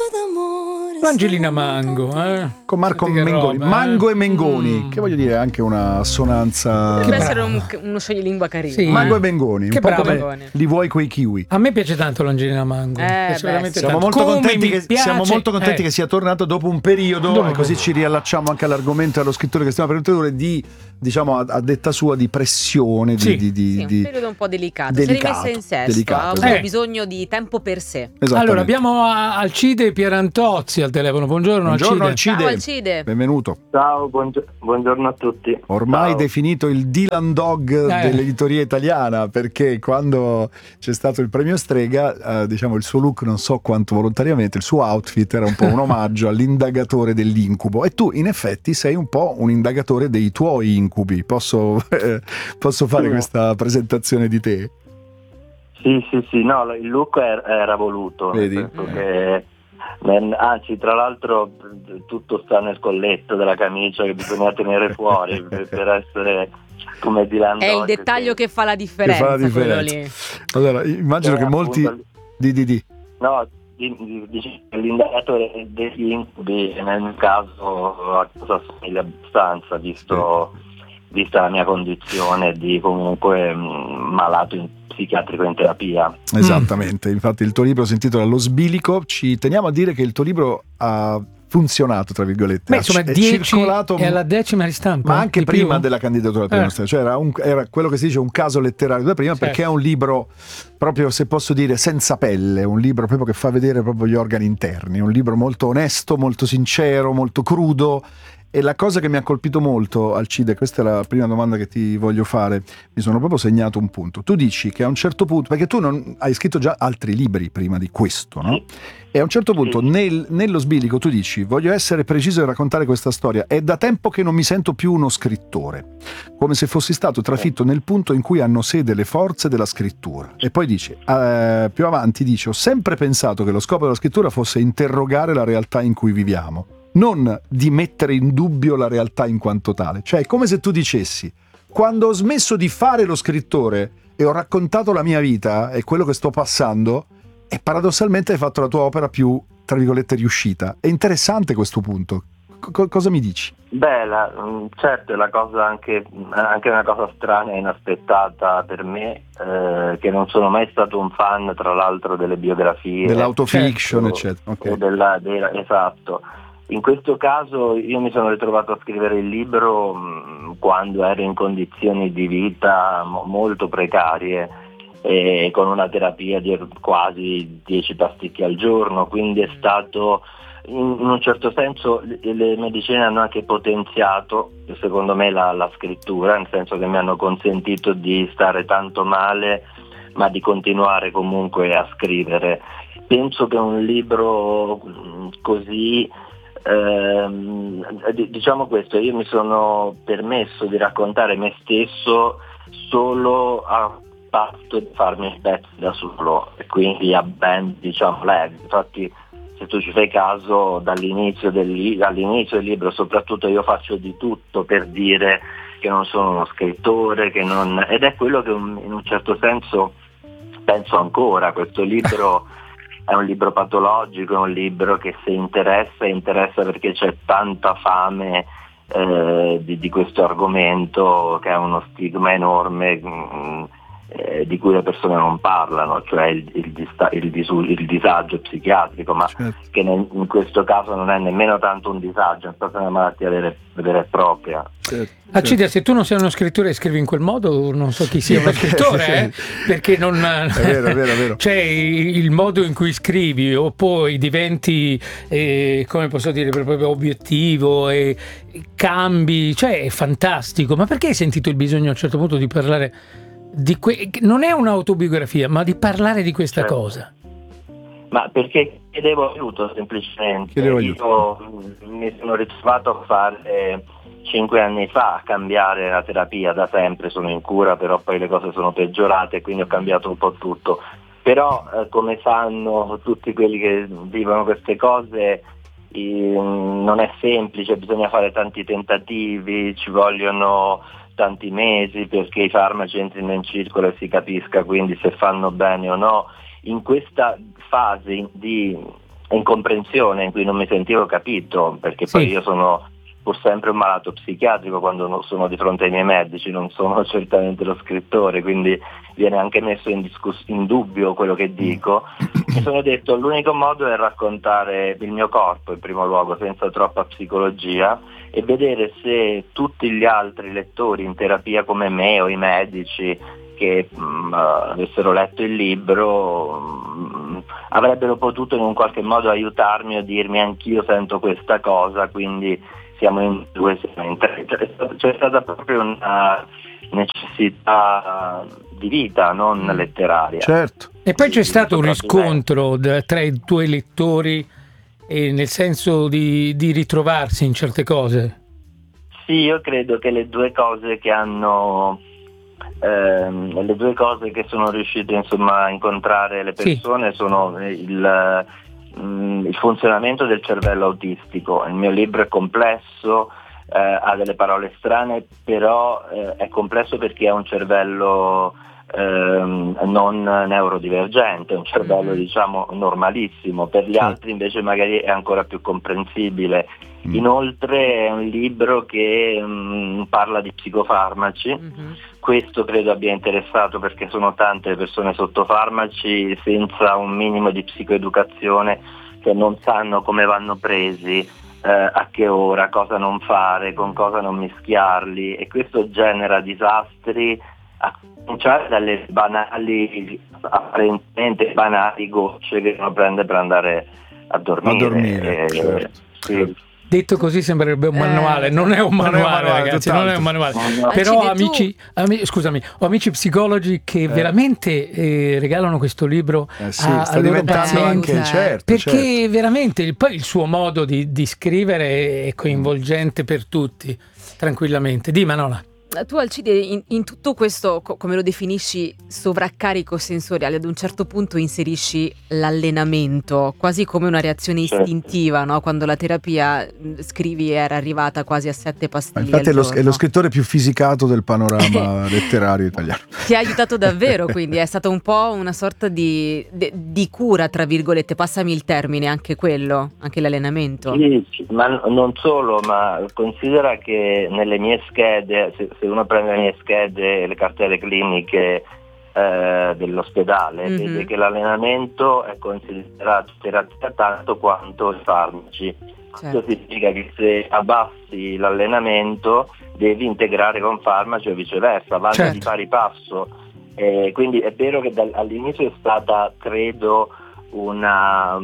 Angelina Mango, con Marco Senti che Mengoni, roba, Mango e Mengoni, che voglio dire anche una assonanza. Deve essere uno scioglilingua carino. Sì. Mango e Mengoni, Che un po' bravo. come Mengoni. li vuoi coi kiwi. A me piace tanto l'Angelina Mango. Piace beh, veramente Siamo tanto. molto, Come contenti mi che, piace- siamo molto contenti che sia tornato dopo un periodo, e così ci riallacciamo anche all'argomento e allo scrittore che stiamo per introdurre, di, diciamo, a detta sua, di pressione, Sì. Sì, un periodo un po' delicato. Si è rimessa in sesto, ha avuto bisogno di tempo per sé. Allora abbiamo Alcide Pierantozzi al telefono. Buongiorno Alcide. Ciao Alcide. Benvenuto. Ciao, buongiorno a tutti. Ormai Ciao. definito il Dylan Dog dell'editoria italiana, perché quando c'è stato il premio Strega, diciamo, il suo look, non so quanto volontariamente, il suo outfit era un po' un omaggio all'indagatore dell'incubo, e tu in effetti sei un po' un indagatore dei tuoi incubi. Posso fare questa presentazione di te? Sì, no, il look era voluto. Vedi? Nel senso che, anzi, tra l'altro tutto sta nel colletto della camicia che bisogna tenere fuori per essere come Dylan Dog. È il dettaglio che fa la differenza, quello lì. Allora, immagino che molti No, l'indagatore degli incubi nel mio caso a cosa assomiglia abbastanza, vista la mia condizione di comunque malato psichiatrico in terapia. Esattamente, infatti il tuo libro si intitola Lo sbilico. Ci teniamo a dire che il tuo libro ha funzionato, tra virgolette. Beh, insomma, è 10 circolato, è alla 10ª ristampa, ma anche di prima più? della candidatura al premio Strega. Cioè era quello che si dice un caso letterario da prima, perché è un libro proprio, se posso dire, senza pelle, un libro proprio che fa vedere proprio gli organi interni, un libro molto onesto, molto sincero, molto crudo. E la cosa che mi ha colpito molto, Alcide, questa è la prima domanda che ti voglio fare, mi sono proprio segnato un punto. Tu dici che a un certo punto, perché tu non hai scritto già altri libri prima di questo, no? E a un certo punto nello sbilico tu dici: voglio essere preciso e raccontare questa storia, è da tempo che non mi sento più uno scrittore, come se fossi stato trafitto nel punto in cui hanno sede le forze della scrittura. E poi dici, più avanti dici: ho sempre pensato che lo scopo della scrittura fosse interrogare la realtà in cui viviamo, non di mettere in dubbio la realtà in quanto tale. Cioè è come se tu dicessi: quando ho smesso di fare lo scrittore e ho raccontato la mia vita e quello che sto passando, e paradossalmente hai fatto la tua opera più, tra virgolette, riuscita. È interessante questo punto. Cosa mi dici? Beh, certo, è la cosa anche una cosa strana e inaspettata per me, che non sono mai stato un fan, tra l'altro, delle biografie, dell'autofiction, eccetera. Okay. Esatto. In questo caso io mi sono ritrovato a scrivere il libro quando ero in condizioni di vita molto precarie, e con una terapia di quasi 10 pasticche al giorno, quindi è stato, in un certo senso, le medicine hanno anche potenziato, secondo me, la scrittura, nel senso che mi hanno consentito di stare tanto male ma di continuare comunque a scrivere. Penso che un libro così, diciamo questo, io mi sono permesso di raccontare me stesso solo a patto di farmi i pezzi da solo, e quindi a ben, diciamo, lag. Infatti, se tu ci fai caso, dall'inizio del libro soprattutto, io faccio di tutto per dire che non sono uno scrittore, ed è quello che in un certo senso penso ancora. Questo libro è un libro patologico, è un libro che, se interessa perché c'è tanta fame di questo argomento, che è uno stigma enorme, di cui le persone non parlano, cioè il disagio psichiatrico, ma che in questo caso non è nemmeno tanto un disagio, è stata una malattia vera e propria. Alcide, se tu non sei uno scrittore e scrivi in quel modo, non so chi sia uno scrittore, perché non è vero. Cioè, il modo in cui scrivi, o poi diventi, come posso dire, proprio obiettivo e cambi, cioè è fantastico. Ma perché hai sentito il bisogno a un certo punto di parlare non è un'autobiografia, ma di parlare di questa cosa? Ma perché chiedevo aiuto, semplicemente. Io mi sono ritrovato a fare 5 anni fa, a cambiare la terapia. Da sempre sono in cura, però poi le cose sono peggiorate, quindi ho cambiato un po' tutto. Però come sanno tutti quelli che vivono queste cose, non è semplice, bisogna fare tanti tentativi, ci vogliono tanti mesi perché i farmaci entrino in circolo e si capisca quindi se fanno bene o no. In questa fase di incomprensione, in cui non mi sentivo capito, perché poi io sono pur sempre un malato psichiatrico quando sono di fronte ai miei medici, non sono certamente lo scrittore, quindi viene anche messo in dubbio quello che dico. Mi sono detto l'unico modo è raccontare il mio corpo in primo luogo, senza troppa psicologia, e vedere se tutti gli altri lettori in terapia come me o i medici che avessero letto il libro avrebbero potuto in un qualche modo aiutarmi o dirmi anch'io sento questa cosa, quindi siamo in due, siamo in tre. C'è stata proprio una necessità di vita, non letteraria. Certo. E poi c'è stato un riscontro tra i tuoi lettori, nel senso di ritrovarsi in certe cose? Sì, io credo che le due cose che sono riuscite insomma a incontrare le persone sono il funzionamento del cervello autistico. Il mio libro è complesso, ha delle parole strane, però è complesso perché ha un cervello non neurodivergente, è un cervello diciamo normalissimo, per gli altri invece magari è ancora più comprensibile. Inoltre è un libro che parla di psicofarmaci, questo credo abbia interessato perché sono tante le persone sotto farmaci senza un minimo di psicoeducazione, che non sanno come vanno presi, a che ora, cosa non fare, con cosa non mischiarli, e questo genera disastri, a cominciare dalle apparentemente banali gocce che uno prende per andare a dormire. Certo. Sì. Detto così sembrerebbe un manuale, non è un manuale, ragazzi, non è un manuale. Però ho amici psicologi che veramente regalano questo libro sta diventando anche perché veramente poi il suo modo di scrivere è coinvolgente per tutti, tranquillamente. Di Manola. Tu Alcide in tutto questo, come lo definisci, sovraccarico sensoriale, ad un certo punto inserisci l'allenamento, quasi come una reazione istintiva, no? Quando la terapia, scrivi, era arrivata quasi a 7 pastiglie infatti al giorno. È lo scrittore più fisicato del panorama letterario italiano. Ti ha aiutato davvero, quindi è stata un po' una sorta di cura, tra virgolette, passami il termine, anche quello, anche l'allenamento. Sì, ma non solo, ma considera che nelle mie schede, se uno prende le mie schede e le cartelle cliniche dell'ospedale, vede che l'allenamento è considerato terapia tanto quanto i farmaci. Questo significa che se abbassi l'allenamento devi integrare con farmaci o viceversa, vanno di pari passo. Quindi è vero che all'inizio è stata, credo, una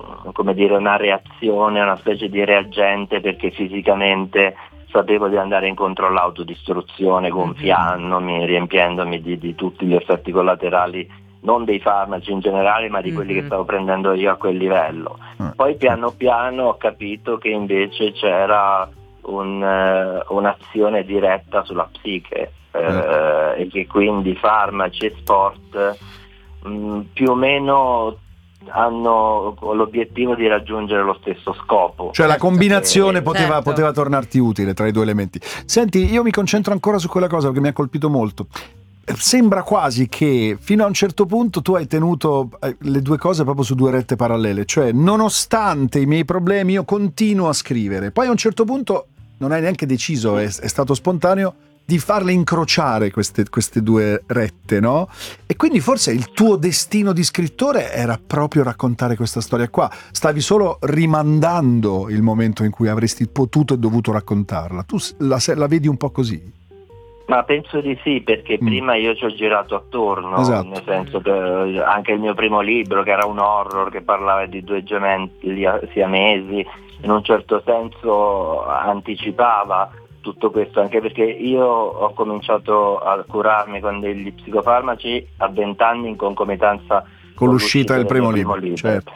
reazione, una specie di reagente, perché fisicamente sapevo di andare incontro all'autodistruzione, gonfiandomi, riempiendomi di tutti gli effetti collaterali, non dei farmaci in generale, ma di quelli che stavo prendendo io a quel livello. Poi piano piano ho capito che invece c'era un'azione diretta sulla psiche, e che quindi farmaci e sport più o meno hanno l'obiettivo di raggiungere lo stesso scopo. Cioè la combinazione poteva tornarti utile tra i due elementi. Senti, io mi concentro ancora su quella cosa perché mi ha colpito molto. Sembra quasi che fino a un certo punto tu hai tenuto le due cose proprio su due rette parallele, cioè nonostante i miei problemi io continuo a scrivere, poi a un certo punto non hai neanche deciso, è stato spontaneo, di farle incrociare queste due rette, no? E quindi forse il tuo destino di scrittore era proprio raccontare questa storia qua, stavi solo rimandando il momento in cui avresti potuto e dovuto raccontarla. Tu la vedi un po' così? Ma penso di sì, perché prima io ci ho girato attorno, nel senso che anche il mio primo libro, che era un horror che parlava di due gemelli siamesi, in un certo senso anticipava tutto questo, anche perché io ho cominciato a curarmi con degli psicofarmaci a 20 anni in concomitanza con l'uscita del primo libro. Certo.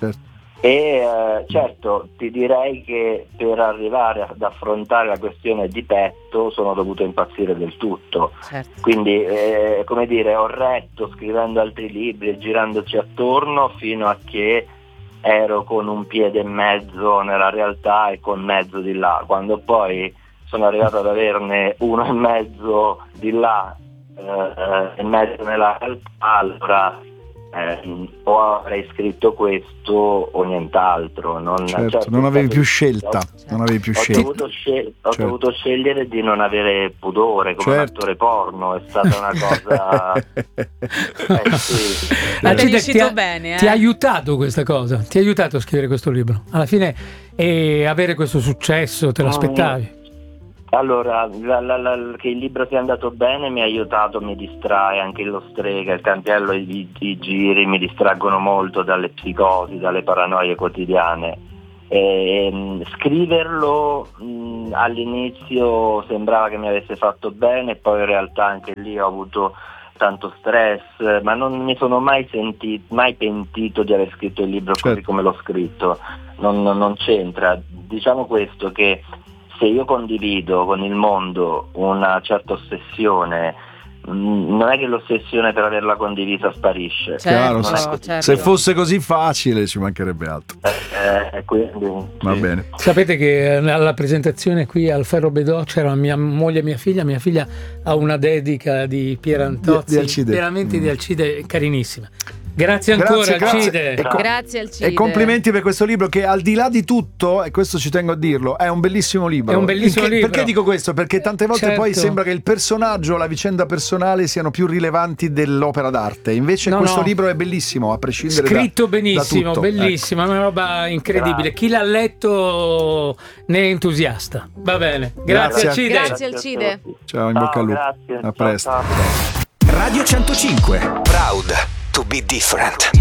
E certo, ti direi che per arrivare ad affrontare la questione di petto sono dovuto impazzire del tutto. Quindi ho retto scrivendo altri libri e girandoci attorno fino a che ero con un piede e mezzo nella realtà e con mezzo di là. Quando poi sono arrivato ad averne uno e mezzo di là e mezzo nella realtà, allora o avrei scritto questo o nient'altro. Certo, non avevi più scelta. Non avevi più scelta. Ho dovuto scegliere di non avere pudore come un attore porno, è stata una cosa. Sì. Riuscito bene. Ti ha aiutato questa cosa? Ti ha aiutato a scrivere questo libro? Alla fine avere questo successo, te l'aspettavi? Allora, che il libro sia andato bene mi ha aiutato, mi distrae anche lo Strega, il Campiello, i giri mi distraggono molto dalle psicosi, dalle paranoie quotidiane. Scriverlo all'inizio sembrava che mi avesse fatto bene, poi in realtà anche lì ho avuto tanto stress, ma non mi sono mai pentito di aver scritto il libro così come l'ho scritto, non c'entra. Diciamo questo, che se io condivido con il mondo una certa ossessione, non è che l'ossessione per averla condivisa sparisce. Certo. Se fosse così facile ci mancherebbe altro. Quindi, va bene. Sapete che alla presentazione qui al Ferro Bedò c'era mia moglie e mia figlia ha una dedica di Pierantozzi, di Alcide. Veramente di Alcide, carinissima. Grazie ancora, Alcide. Grazie Alcide. E complimenti per questo libro che, al di là di tutto, e questo ci tengo a dirlo, è un bellissimo libro. È un bellissimo libro. Perché dico questo? Perché tante volte poi sembra che il personaggio, la vicenda personale siano più rilevanti dell'opera d'arte. Invece questo libro è bellissimo, a prescindere scritto benissimo, da tutto. bellissimo, è una roba incredibile. Chi l'ha letto ne è entusiasta. Va bene. Grazie Alcide. Grazie Alcide. Ciao, in bocca al lupo. Grazie. A presto. Radio 105. Proud to be different.